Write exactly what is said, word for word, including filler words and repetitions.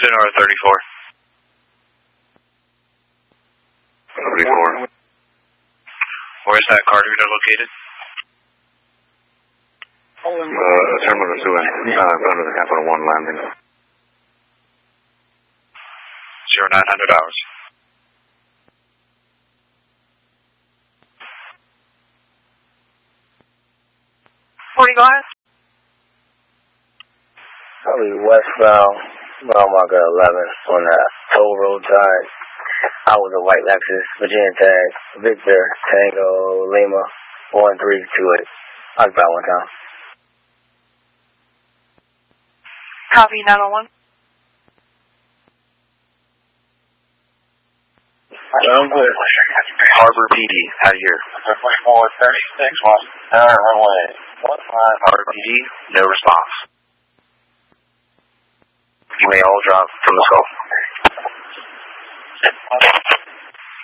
Sonora thirty-four. thirty-four. Where is that card reader located? Uh, Terminal two, uh, under the Capital One landing. Zero nine hundred hours. forty guys? Probably westbound, mile marker eleven on the toll road side. I was a white Lexus, Virginia tag, Victor, Tango, Lima, one three two eight. I was about one time. Copy, nine oh one. I'm good. Harbor P D, out of here. forty-four thirty-six, one hour runway. One five. Harbor P D, no response. You may all drop from the scope.